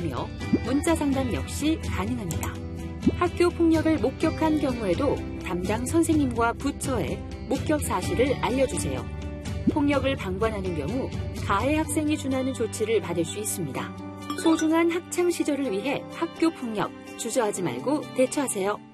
가능하며 문자 상담 역시 가능합니다. 학교 폭력을 목격한 경우에도 담당 선생님과 부처에 목격 사실을 알려주세요. 폭력을 방관하는 경우 가해 학생이 준하는 조치를 받을 수 있습니다. 소중한 학창 시절을 위해 학교 폭력 주저하지 말고 대처하세요.